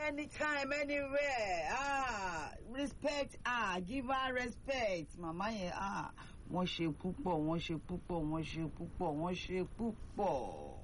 anytime, anywhere. Respect her, give her respect. Mama yẹn wọ́n ṣe púpọ̀.